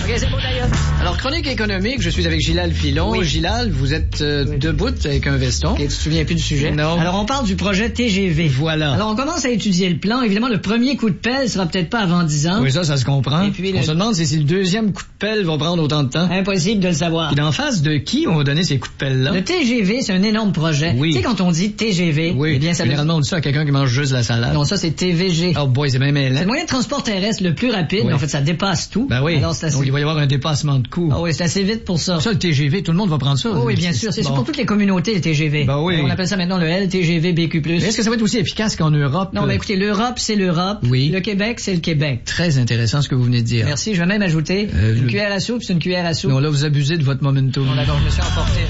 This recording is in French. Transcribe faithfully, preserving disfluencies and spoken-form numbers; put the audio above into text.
OK, c'est bon d'ailleurs. Alors, chronique économique, je suis avec Gilal Filon. Oui. Gilal, vous êtes euh, Oui. debout avec un veston. Okay, tu te souviens plus du sujet? Non. Alors, on parle du projet T G V. Voilà. Alors, on commence à étudier le plan. Évidemment, le premier coup de pelle sera peut-être pas avant dix ans. Oui, ça, ça se comprend. Et puis, on le- se demande si, si le deuxième coup de pelle va prendre autant de temps. Impossible de le savoir. Puis d'en face de qui on va donner ces coups de pelle-là? Le T G V, c'est un énorme projet. Oui. Tu sais, quand on dit T G V, Oui, eh bien, ça veut dire... généralement, on dit ça à quelqu'un qui mange juste la salade. Non, ça, c'est T V G. Oh boy, c'est même C'est mêlant. le moyen de transport terrestre le plus rapide, Oui. mais en fait, ça dépasse tout. Ben oui. Alors, c'est assez... Donc, il va y avoir un dépassement de coûts. Ah oui, c'est assez vite pour ça. Ça, le T G V, tout le monde va prendre ça. Oh oui, bien sûr. C'est Bon. pour toutes les communautés, le T G V. Ben oui. On appelle ça maintenant le L T G V B Q plus. Mais est-ce que ça va être aussi efficace qu'en Europe? Non, euh, mais écoutez, l'Europe, c'est l'Europe. Oui. Le Québec, c'est le Québec. Très intéressant ce que vous venez de dire. Merci, je vais même ajouter Euh, une le- cuillère à soupe, c'est une cuillère à soupe. Non, là, vous abusez de votre momentum. Bon, d'accord, je me suis emporté.